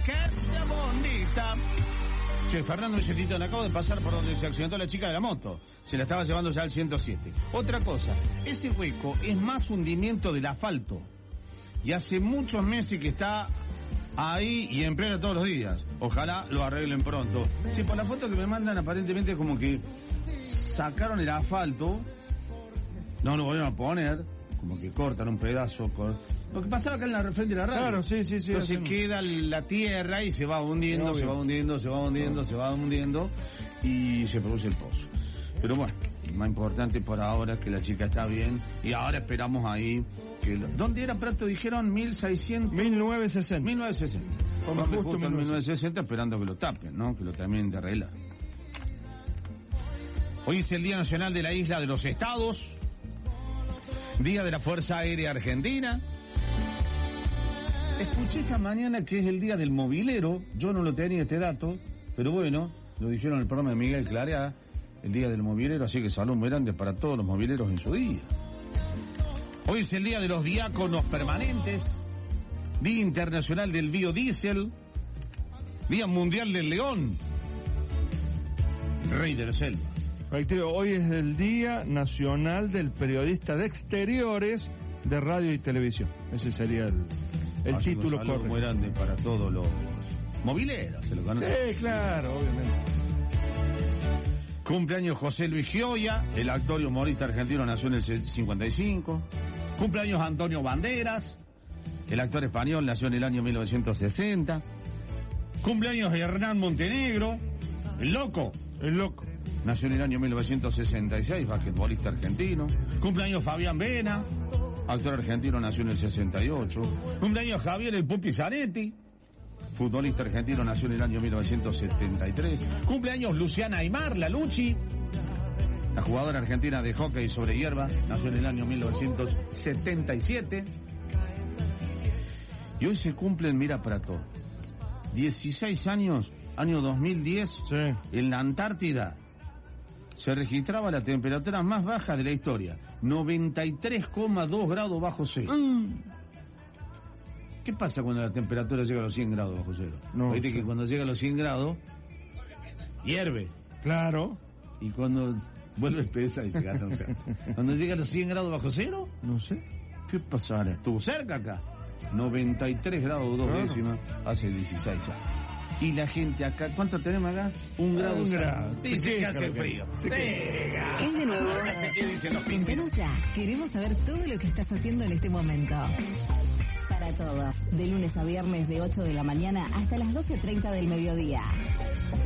que sea bonita. Che, Fernando Villetito, le acabo de pasar por donde se accidentó la chica de la moto. Se la estaba llevando ya al 107. Otra cosa, ese hueco es más hundimiento del asfalto. Y hace muchos meses que está ahí y en plena todos los días. Ojalá lo arreglen pronto. Sí, por la foto que me mandan aparentemente como que sacaron el asfalto, no lo volvieron a poner, como que cortan un pedazo con... Lo que pasaba acá en la frente de la radio. Claro, sí. Entonces queda la tierra y se va hundiendo, se va hundiendo y se produce el pozo. Pero bueno, lo más importante por ahora es que la chica está bien y ahora esperamos ahí que... ¿Dónde era Prato? Dijeron 1600... 1960. 1960. Justo en 1960 esperando que lo tapen, ¿no? Que lo terminen de arreglar. Hoy es el Día Nacional de la Isla de los Estados, Día de la Fuerza Aérea Argentina. Escuché esta mañana que es el Día del Mobilero, yo no lo tenía este dato, pero bueno, lo dijeron en el programa de Miguel Clarea, el Día del Mobilero, así que salud muy grande para todos los mobileros en su día. Hoy es el Día de los Diáconos Permanentes, Día Internacional del Biodiesel, Día Mundial del León, Rey de la Selva. Hoy es el Día Nacional del Periodista de Exteriores de Radio y Televisión. Ese sería el título correcto. Muy grande para todos los mobileros, se lo conoce. Sí, claro, obviamente. Cumpleaños José Luis Gioia, el actor y humorista argentino, nació en el 55. Cumpleaños Antonio Banderas, el actor español, nació en el año 1960. Cumpleaños Hernán Montenegro, el loco. Nació en el año 1966, basquetbolista argentino. Cumpleaños Fabián Vena, actor argentino, nació en el 68. Cumpleaños Javier El Pupi Zanetti, futbolista argentino, nació en el año 1973. Cumpleaños Luciana Aymar, la Luchi, la jugadora argentina de hockey sobre hierba, nació en el año 1977. Y hoy se cumplen, mira Prato, 16 años, año 2010, sí. En la Antártida se registraba la temperatura más baja de la historia, 93,2 grados bajo cero. ¿Qué pasa cuando la temperatura llega a los 100 grados bajo cero? No, viste que cuando llega a los 100 grados, hierve. Claro. Y cuando vuelve espesa y se gasta un cerro. Cuando llega a los 100 grados bajo cero, no sé. ¿Qué pasará? Estuvo cerca acá. 93 grados 2 décimas hace 16 años. Y la gente acá, ¿cuánto tenemos acá? 1 grado. 1 grado. Dice que hace frío. Es de nuevo. Cuéntanos ya. Queremos saber todo lo que estás haciendo en este momento. Para todos. De lunes a viernes de 8 de la mañana hasta las 12:30 del mediodía.